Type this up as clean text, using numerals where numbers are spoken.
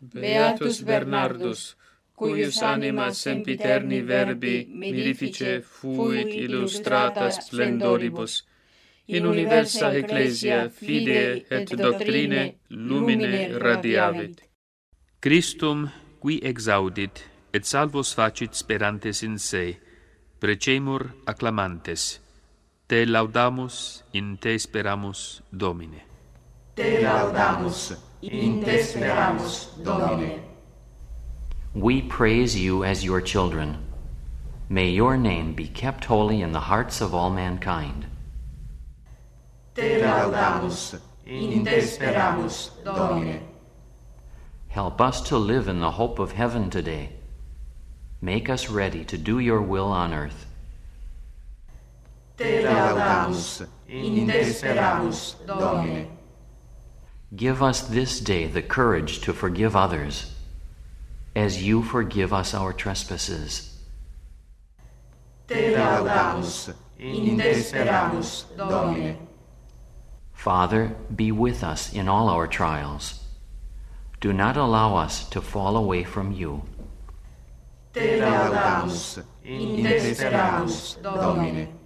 Beatus Bernardus, cuius anima sempiterni verbi mirifice fuit illustrata splendoribus, in universa ecclesia fide et doctrine lumine radiavit. Christum, qui exaudit, et salvos facit sperantes in se, precemur acclamantes. Te laudamus, in te speramus, Domine. Te laudamus, in te speramus, Domine. We praise you as your children. May your name be kept holy in the hearts of all mankind. Te laudamus, in te speramus, Domine. Help us to live in the hope of heaven today. Make us ready to do your will on earth. Te laudamus, in te speramus, Domine. Give us this day the courage to forgive others, as you forgive us our trespasses. Te laudamus, in te speramus, Domine. Father, be with us in all our trials. Do not allow us to fall away from you. Te laudamus, in te speramus, Domine.